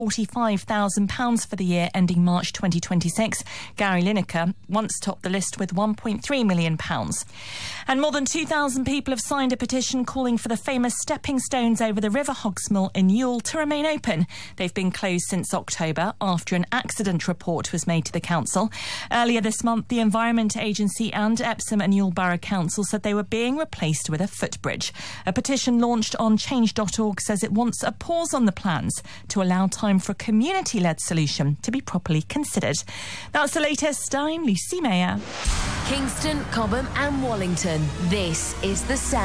£45,000 for the year ending March 2026. Gary Lineker once topped the list with £1.3 million. And more than 2,000 people have signed a petition calling for the famous stepping stones over the River Hogsmill in Ewell to remain open. They've been closed since October after an accident report was made to the council. Earlier this month, the Environment Agency and Epsom and Ewell Borough Council said they were being replaced with a footbridge. A petition launched on change.org says it wants a pause on the plans to allow time for a community-led solution to be properly considered. That's the latest. I'm Lucy Mayer. Kingston, Cobham and Wallington. This is The Sound.